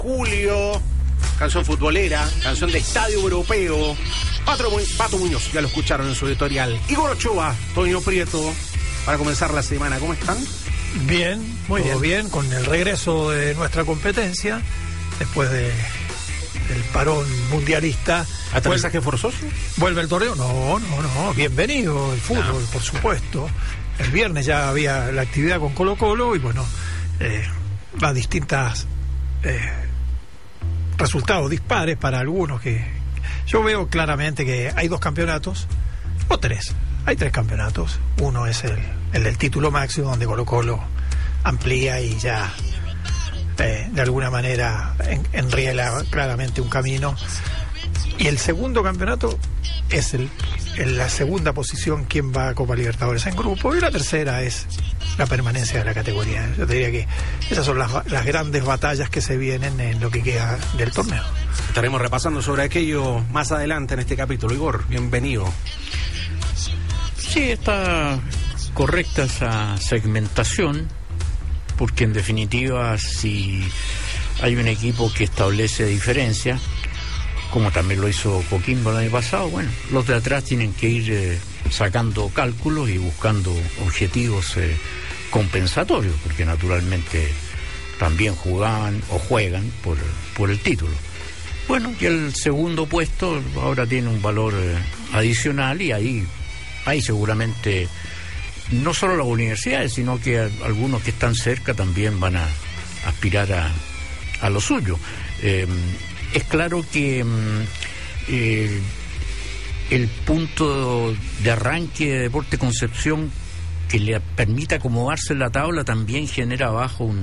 Julio, canción futbolera, canción de estadio europeo. Pato Muñoz, ya lo escucharon en su editorial. Igor Ochoa, Toño Prieto, para comenzar la semana. ¿Cómo están? Bien, muy bien, con el regreso de nuestra competencia, después del parón mundialista. ¿Aterrizaje forzoso? ¿Vuelve el torneo? No, bienvenido el fútbol, por supuesto. El viernes ya había la actividad con Colo-Colo y bueno, va distintas resultados dispares para algunos que... Yo veo claramente que hay 2 campeonatos, o 3. Hay 3 campeonatos. Uno es el del título máximo, donde Colo-Colo amplía y ya de alguna manera enriela claramente un camino. Y el segundo campeonato es en la segunda posición, quién va a Copa Libertadores en grupo, y la tercera es la permanencia de la categoría. Yo te diría que esas son las grandes batallas que se vienen en lo que queda del torneo. Estaremos repasando sobre aquello más adelante en este capítulo. Igor, bienvenido. Sí, está correcta esa segmentación, porque en definitiva, si hay un equipo que establece diferencias, como también lo hizo Coquimbo el año pasado, bueno, los de atrás tienen que ir sacando cálculos y buscando objetivos compensatorios, porque naturalmente también jugaban o juegan por el título. Bueno, y el segundo puesto ahora tiene un valor adicional, y ahí seguramente no solo las universidades, sino que algunos que están cerca también van a aspirar a lo suyo. Es claro que el punto de arranque de Deportes Concepción, que le permita acomodarse en la tabla, también genera abajo